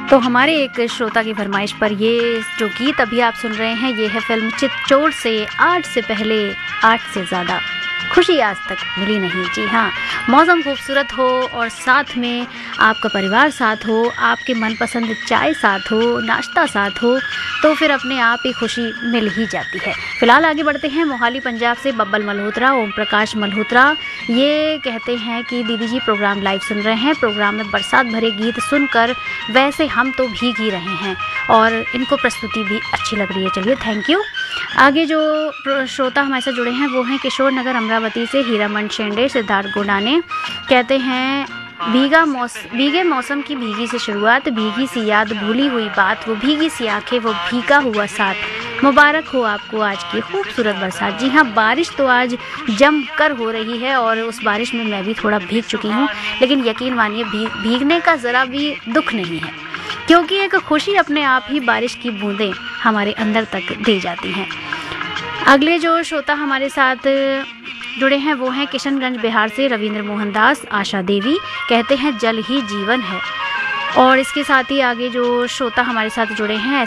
तो हमारे एक श्रोता की फरमाइश पर ये जो गीत अभी आप सुन रहे हैं, ये है फिल्म चितचोर से आठ से पहले आठ से ज़्यादा खुशी आज तक मिली नहीं। जी हाँ, मौसम खूबसूरत हो और साथ में आपका परिवार साथ हो, आपके मनपसंद चाय साथ हो, नाश्ता साथ हो, तो फिर अपने आप ही खुशी मिल ही जाती है। फिलहाल आगे बढ़ते हैं। मोहाली पंजाब से बब्बल मल्होत्रा, ओम प्रकाश मल्होत्रा ये कहते हैं कि दीदी जी प्रोग्राम लाइव सुन रहे हैं, प्रोग्राम में बरसात भरे गीत सुनकर वैसे हम तो भीग ही रहे हैं और इनको प्रस्तुति भी अच्छी लग रही है। चलिए, थैंक यू। आगे जो श्रोता हमारे साथ जुड़े हैं वो हैं किशोर नगर अमरावती से हीरामन शेंडे, सिद्धार्थ गोडाने। कहते हैं भीगे मौसम की भीगी सी शुरुआत, भीगी सी याद, भूली हुई बात, वो भीगी सी आंखें, वो भीगा हुआ साथ, मुबारक हो आपको आज की खूबसूरत बरसात। जी हाँ, बारिश तो आज जम कर हो रही है और उस बारिश में मैं भी थोड़ा भीग चुकी हूँ, लेकिन यकीन मानिए भीगने का ज़रा भी दुख नहीं है, क्योंकि एक खुशी अपने आप ही बारिश की बूंदें हमारे अंदर तक दे जाती हैं। अगले जो श्रोता हमारे साथ जुड़े हैं वो हैं किशनगंज बिहार से रविंद्र मोहन दास, आशा देवी। कहते हैं जल ही जीवन है। और इसके साथ ही आगे जो श्रोता हमारे साथ जुड़े हैं